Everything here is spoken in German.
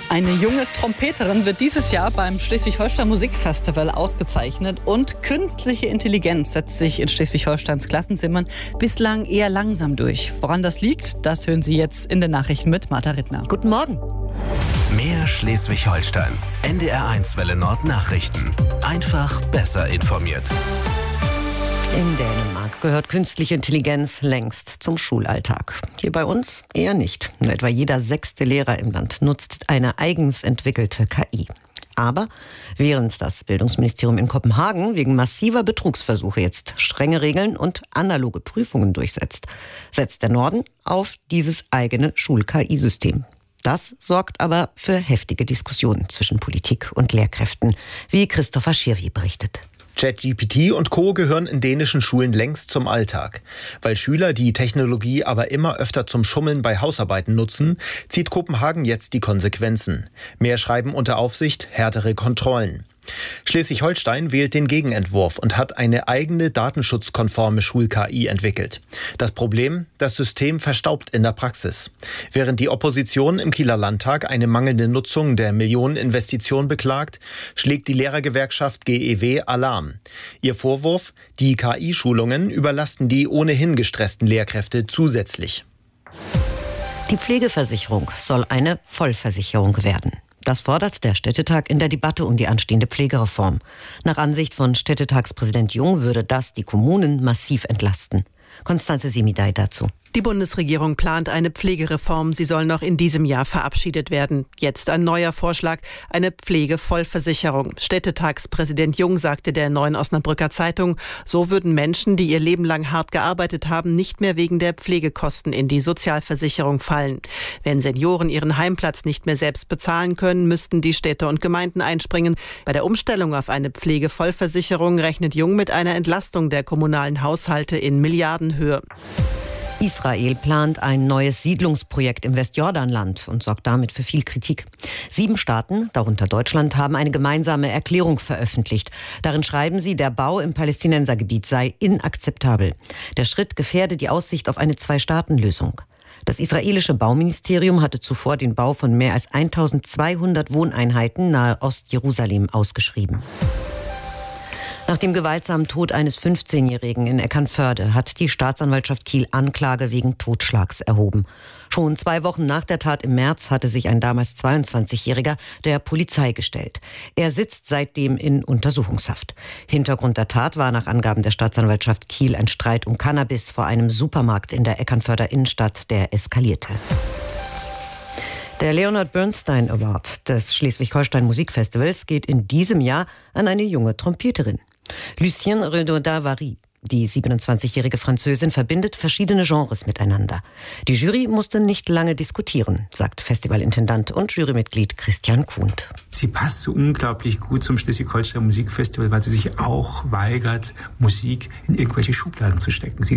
Eine junge Trompeterin wird dieses Jahr beim Schleswig-Holstein Musikfestival ausgezeichnet und künstliche Intelligenz setzt sich in Schleswig-Holsteins Klassenzimmern bislang eher langsam durch. Woran das liegt, das hören Sie jetzt in den Nachrichten mit Martha Rittner. Guten Morgen. Mehr Schleswig-Holstein. NDR1 Welle Nord Nachrichten. Einfach besser informiert. In Dänemark gehört künstliche Intelligenz längst zum Schulalltag. Hier bei uns eher nicht. Nur etwa jeder 6. Lehrer im Land nutzt eine eigens entwickelte KI. Aber während das Bildungsministerium in Kopenhagen wegen massiver Betrugsversuche jetzt strenge Regeln und analoge Prüfungen durchsetzt, setzt der Norden auf dieses eigene Schul-KI-System. Das sorgt aber für heftige Diskussionen zwischen Politik und Lehrkräften, wie Christopher Schirvi berichtet. ChatGPT und Co. gehören in dänischen Schulen längst zum Alltag. Weil Schüler die Technologie aber immer öfter zum Schummeln bei Hausarbeiten nutzen, zieht Kopenhagen jetzt die Konsequenzen. Mehr Schreiben unter Aufsicht, härtere Kontrollen. Schleswig-Holstein wählt den Gegenentwurf und hat eine eigene datenschutzkonforme Schul-KI entwickelt. Das Problem? Das System verstaubt in der Praxis. Während die Opposition im Kieler Landtag eine mangelnde Nutzung der Millioneninvestition beklagt, schlägt die Lehrergewerkschaft GEW Alarm. Ihr Vorwurf? Die KI-Schulungen überlasten die ohnehin gestressten Lehrkräfte zusätzlich. Die Pflegeversicherung soll eine Vollversicherung werden. Das fordert der Städtetag in der Debatte um die anstehende Pflegereform. Nach Ansicht von Städtetagspräsident Jung würde das die Kommunen massiv entlasten. Konstanze Semidai dazu. Die Bundesregierung plant eine Pflegereform. Sie soll noch in diesem Jahr verabschiedet werden. Jetzt ein neuer Vorschlag, eine Pflegevollversicherung. Städtetagspräsident Jung sagte der Neuen Osnabrücker Zeitung, so würden Menschen, die ihr Leben lang hart gearbeitet haben, nicht mehr wegen der Pflegekosten in die Sozialversicherung fallen. Wenn Senioren ihren Heimplatz nicht mehr selbst bezahlen können, müssten die Städte und Gemeinden einspringen. Bei der Umstellung auf eine Pflegevollversicherung rechnet Jung mit einer Entlastung der kommunalen Haushalte in Milliardenhöhe. Israel plant ein neues Siedlungsprojekt im Westjordanland und sorgt damit für viel Kritik. 7 Staaten, darunter Deutschland, haben eine gemeinsame Erklärung veröffentlicht. Darin schreiben sie, der Bau im Palästinensergebiet sei inakzeptabel. Der Schritt gefährde die Aussicht auf eine Zwei-Staaten-Lösung. Das israelische Bauministerium hatte zuvor den Bau von mehr als 1200 Wohneinheiten nahe Ostjerusalem ausgeschrieben. Nach dem gewaltsamen Tod eines 15-Jährigen in Eckernförde hat die Staatsanwaltschaft Kiel Anklage wegen Totschlags erhoben. Schon 2 Wochen nach der Tat im März hatte sich ein damals 22-Jähriger der Polizei gestellt. Er sitzt seitdem in Untersuchungshaft. Hintergrund der Tat war nach Angaben der Staatsanwaltschaft Kiel ein Streit um Cannabis vor einem Supermarkt in der Eckernförder Innenstadt, der eskalierte. Der Leonard Bernstein Award des Schleswig-Holstein Musikfestivals geht in diesem Jahr an eine junge Trompeterin. Lucienne Renaud-Davary, die 27-jährige Französin, verbindet verschiedene Genres miteinander. Die Jury musste nicht lange diskutieren, sagt Festivalintendant und Jurymitglied Christian Kuhnt. Sie passt so unglaublich gut zum Schleswig-Holstein Musikfestival, weil sie sich auch weigert, Musik in irgendwelche Schubladen zu stecken. Sie